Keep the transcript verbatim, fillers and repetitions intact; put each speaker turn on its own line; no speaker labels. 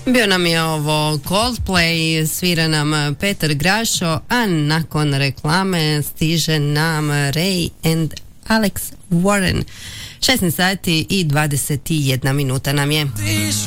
Bio nam je ovo Coldplay, svira nam Petar Grašo, a nakon reklame stiže nam Ray and Alex Warren. šesnaest sati i dvadeset jedna minuta nam je.